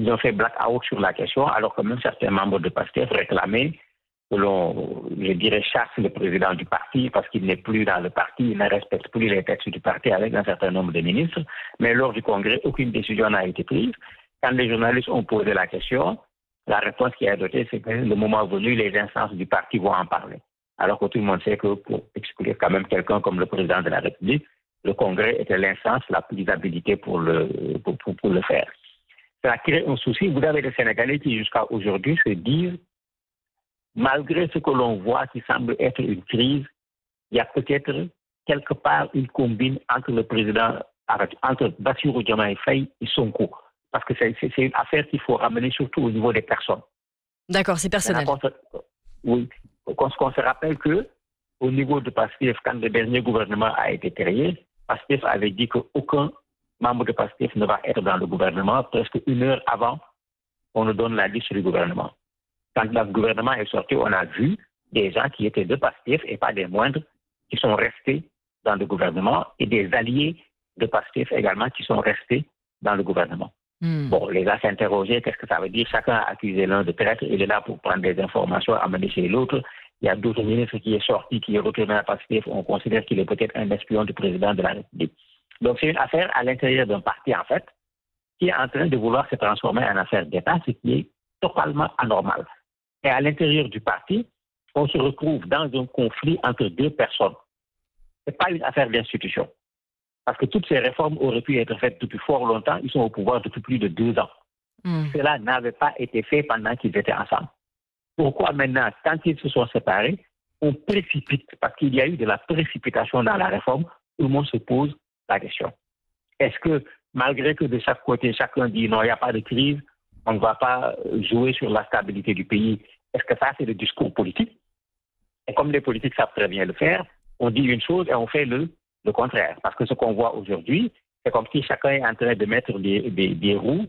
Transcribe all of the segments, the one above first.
ils ont fait black-out sur la question, alors que même certains membres de PASTEF réclamaient que l'on, je dirais, chasse le président du parti parce qu'il n'est plus dans le parti, il ne respecte plus les textes du parti avec un certain nombre de ministres. Mais lors du Congrès, aucune décision n'a été prise. Quand les journalistes ont posé la question, la réponse qui a été donnée, c'est que le moment venu, les instances du parti vont en parler. Alors que tout le monde sait que pour exclure quand même quelqu'un comme le président de la République, le Congrès était l'instance la plus habilitée pour le faire. Ça crée un souci. Vous avez des Sénégalais qui, jusqu'à aujourd'hui, se disent, malgré ce que l'on voit qui semble être une crise, il y a peut-être quelque part une combine entre le président, entre Bassirou Diomaye Faye et Sonko. Parce que c'est une affaire qu'il faut ramener surtout au niveau des personnes. D'accord, c'est personnel. Oui. Qu'on se rappelle qu'au niveau de PASTEF, quand le dernier gouvernement a été créé, PASTEF avait dit qu'aucun membre de PASTEF ne va être dans le gouvernement. Presque une heure avant, on nous donne la liste du gouvernement. Quand le gouvernement est sorti, on a vu des gens qui étaient de PASTEF et pas des moindres qui sont restés dans le gouvernement et des alliés de PASTEF également qui sont restés dans le gouvernement. Bon, les gens s'interrogeaient, qu'est-ce que ça veut dire? Chacun a accusé l'un de traître, il est là pour prendre des informations, amener chez l'autre. Il y a d'autres ministres qui est sorti, qui est retourné à PASTEF, on considère qu'il est peut-être un espion du président de la République. Donc c'est une affaire à l'intérieur d'un parti, en fait, qui est en train de vouloir se transformer en affaire d'État, ce qui est totalement anormal. Et à l'intérieur du parti, on se retrouve dans un conflit entre deux personnes. Ce n'est pas une affaire d'institution. Parce que toutes ces réformes auraient pu être faites depuis fort longtemps. Ils sont au pouvoir depuis plus de 2 ans. Cela n'avait pas été fait pendant qu'ils étaient ensemble. Pourquoi maintenant, quand ils se sont séparés, on précipite, parce qu'il y a eu de la précipitation dans la réforme, tout le monde se pose la question. Est-ce que, malgré que de chaque côté, chacun dit non, il n'y a pas de crise, on ne va pas jouer sur la stabilité du pays, est-ce que ça, c'est le discours politique? Et comme les politiques savent très bien le faire, on dit une chose et on fait le contraire. Parce que ce qu'on voit aujourd'hui, c'est comme si chacun est en train de mettre des roues,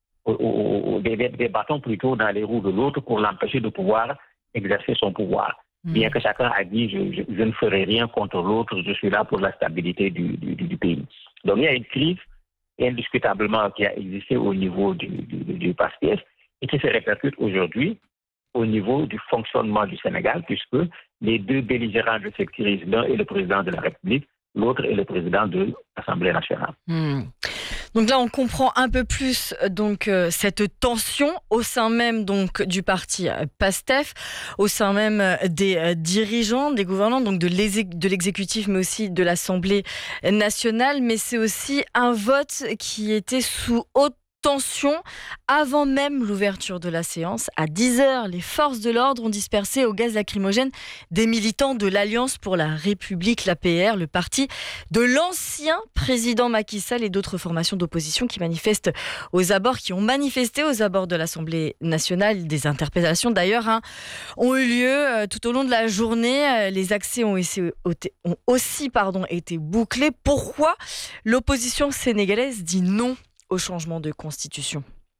des bâtons plutôt dans les roues de l'autre pour l'empêcher de pouvoir exercer son pouvoir. Bien que chacun a dit je ne ferai rien contre l'autre, je suis là pour la stabilité du pays. Donc il y a une crise indiscutablement qui a existé au niveau du PASTEF et qui se répercute aujourd'hui au niveau du fonctionnement du Sénégal, puisque les deux belligérants de cette crise, l'un est le président de la République, l'autre est le président de l'Assemblée nationale. Donc là, on comprend un peu plus donc cette tension au sein même donc du parti PASTEF, au sein même des dirigeants, des gouvernants, donc de l'exécutif, mais aussi de l'Assemblée nationale. Mais c'est aussi un vote qui était sous haute tension avant même l'ouverture de la séance. À 10h, les forces de l'ordre ont dispersé au gaz lacrymogène des militants de l'Alliance pour la République, l'APR, le parti de l'ancien président Macky Sall et d'autres formations d'opposition qui ont manifesté aux abords de l'Assemblée nationale. Des interpellations d'ailleurs ont eu lieu tout au long de la journée. Les accès ont aussi été bouclés. Pourquoi l'opposition sénégalaise dit non au changement de constitution?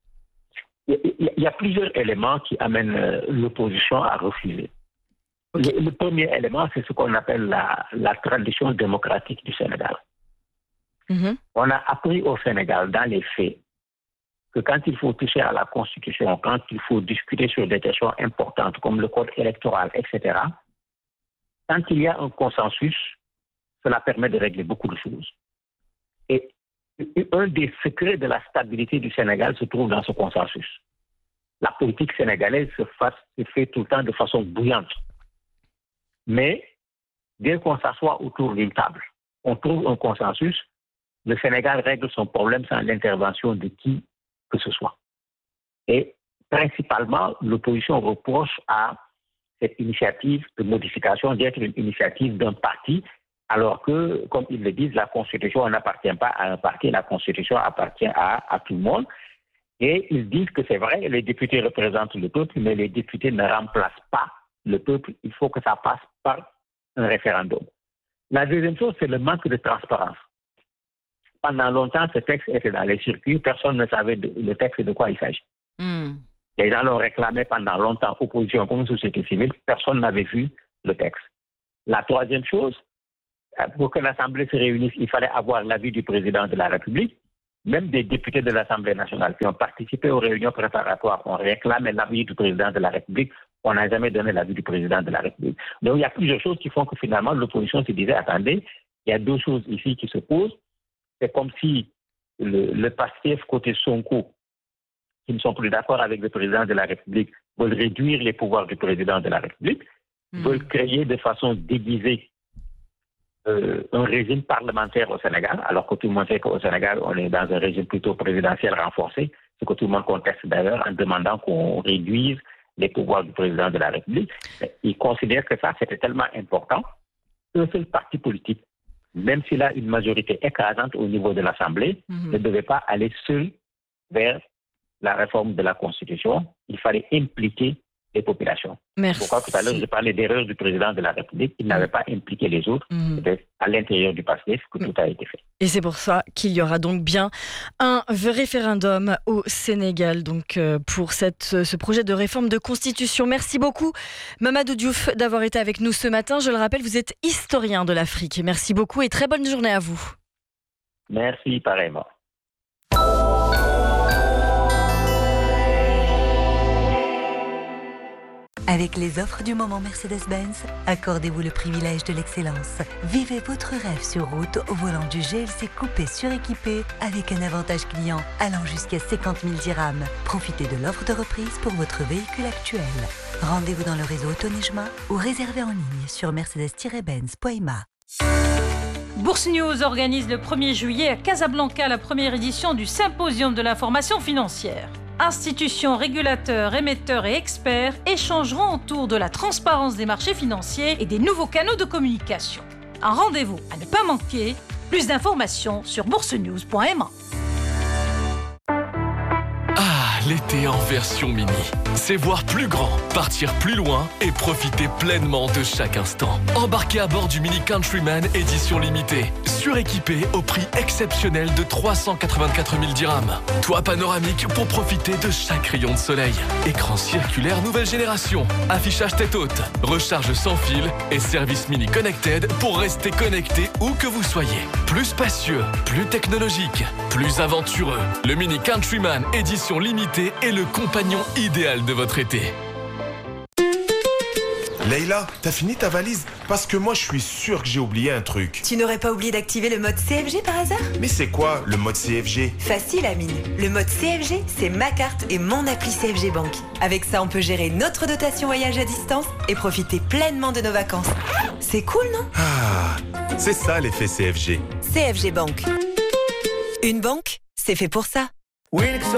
Il y a plusieurs éléments qui amènent l'opposition à refuser. Okay. Le premier élément, c'est ce qu'on appelle la tradition démocratique du Sénégal. On a appris au Sénégal, dans les faits, que quand il faut toucher à la Constitution, quand il faut discuter sur des questions importantes comme le code électoral, etc., quand il y a un consensus, cela permet de régler beaucoup de choses. Et un des secrets de la stabilité du Sénégal se trouve dans ce consensus. La politique sénégalaise se fait tout le temps de façon bouillante. Mais dès qu'on s'assoit autour d'une table, on trouve un consensus, le Sénégal règle son problème sans l'intervention de qui que ce soit. Et principalement, l'opposition reproche à cette initiative de modification d'être une initiative d'un parti, alors que, comme ils le disent, la Constitution n'appartient pas à un parti, la Constitution appartient à tout le monde. Et ils disent que c'est vrai, les députés représentent le peuple, mais les députés ne remplacent pas le peuple. Il faut que ça passe par un référendum. La deuxième chose, c'est le manque de transparence. Pendant longtemps, ce texte était dans les circuits, personne ne savait le texte de quoi il s'agit. Les gens l'ont réclamé pendant longtemps, opposition comme société civile, personne n'avait vu le texte. La troisième chose, pour que l'Assemblée se réunisse, il fallait avoir l'avis du président de la République. même des députés de l'Assemblée nationale qui ont participé aux réunions préparatoires, on réclamait l'avis du président de la République, on n'a jamais donné l'avis du président de la République. Donc il y a plusieurs choses qui font que finalement l'opposition se disait, attendez, il y a deux choses ici qui se posent. C'est comme si le PASTEF côté Sonko, qui ne sont plus d'accord avec le président de la République, veulent réduire les pouvoirs du président de la République, veulent créer de façon déguisée un régime parlementaire au Sénégal, alors que tout le monde sait qu'au Sénégal, on est dans un régime plutôt présidentiel renforcé, ce que tout le monde conteste d'ailleurs en demandant qu'on réduise les pouvoirs du président de la République. Ils considèrent que ça, c'était tellement important qu'un seul parti politique, même s'il a une majorité écrasante au niveau de l'Assemblée, ne devait pas aller seul vers la réforme de la Constitution. Il fallait impliquer les populations. Merci. Pourquoi tout à l'heure, je parlais d'erreur du président de la République. Il n'avait pas impliqué les autres. C'était à l'intérieur du PASTEF que tout a été fait. Et c'est pour ça qu'il y aura donc bien un référendum au Sénégal donc, pour ce projet de réforme de constitution. Merci beaucoup, Mamadou Diouf, d'avoir été avec nous ce matin. Je le rappelle, vous êtes historien de l'Afrique. Merci beaucoup et très bonne journée à vous. Merci, pareillement. Avec les offres du moment Mercedes-Benz, accordez-vous le privilège de l'excellence. Vivez votre rêve sur route au volant du GLC coupé suréquipé avec un avantage client allant jusqu'à 50 000 dirhams. Profitez de l'offre de reprise pour votre véhicule actuel. Rendez-vous dans le réseau Autonejma ou réservez en ligne sur mercedes-benz.ma. Bourse News organise le 1er juillet à Casablanca la première édition du Symposium de l'information financière. Institutions, régulateurs, émetteurs et experts échangeront autour de la transparence des marchés financiers et des nouveaux canaux de communication. Un rendez-vous à ne pas manquer. Plus d'informations sur boursenews.ma. L'été en version mini, c'est voir plus grand, partir plus loin et profiter pleinement de chaque instant. Embarquez à bord du Mini Countryman édition limitée, suréquipé au prix exceptionnel de 384 000 dirhams. Toit panoramique pour profiter de chaque rayon de soleil. Écran circulaire nouvelle génération, affichage tête haute, recharge sans fil et service Mini Connected pour rester connecté où que vous soyez. Plus spacieux, plus technologique, plus aventureux. Le Mini Countryman édition limitée est le compagnon idéal de votre été. Leïla, t'as fini ta valise? Parce que moi, je suis sûr que j'ai oublié un truc. Tu n'aurais pas oublié d'activer le mode CFG par hasard? Mais c'est quoi le mode CFG? Facile, Amine. Le mode CFG, c'est ma carte et mon appli CFG Bank. Avec ça, on peut gérer notre dotation voyage à distance et profiter pleinement de nos vacances. C'est cool, non? Ah, c'est ça l'effet CFG. CFG Bank. Une banque, c'est fait pour ça.